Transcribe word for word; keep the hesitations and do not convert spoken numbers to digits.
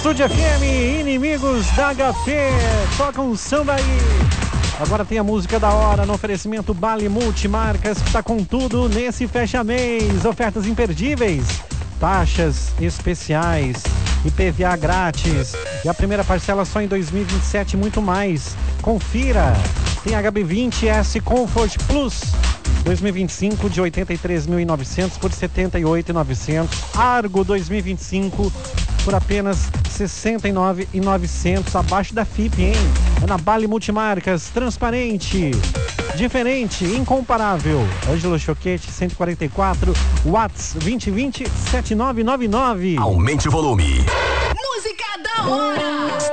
Estúdio F M, Inimigos da H P, toca um samba aí. Agora tem a música da hora no oferecimento Bali Multimarcas, que tá com tudo nesse fecha mês. Ofertas imperdíveis, taxas especiais, I P V A grátis e a primeira parcela só em dois mil e vinte e sete, muito mais. Confira, tem H B vinte S Comfort Plus dois mil e vinte e cinco de oitenta e três mil e novecentos por setenta e oito mil e novecentos. Argo dois mil e vinte e cinco por apenas sessenta e nove mil e novecentos, abaixo da F I P, hein? É na Bali Multimarcas, transparente, diferente, incomparável. Ângelo Choquete, cento e quarenta e quatro, Watts vinte e vinte, setenta e nove noventa e nove. Aumente o volume. Música da hora.